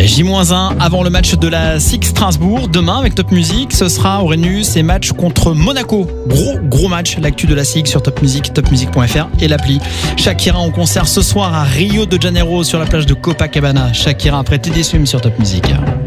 J-1 avant le match de la SIG Strasbourg. Demain avec Top Music, ce sera Aurenius et match contre Monaco. Gros match, l'actu de la SIG sur Top Music, topmusic.fr et l'appli. Shakira en concert ce soir à Rio de Janeiro sur la plage de Copacabana. Shakira après TD Swim sur Top Music.